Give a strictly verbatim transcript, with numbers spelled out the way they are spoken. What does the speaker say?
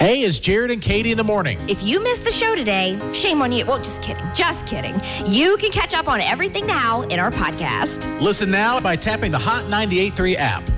Hey, it's Jared and Katie in the morning. If you missed the show today, shame on you. Well, just kidding. Just kidding. You can catch up on everything now in our podcast. Listen now by tapping the Hot ninety-eight point three app.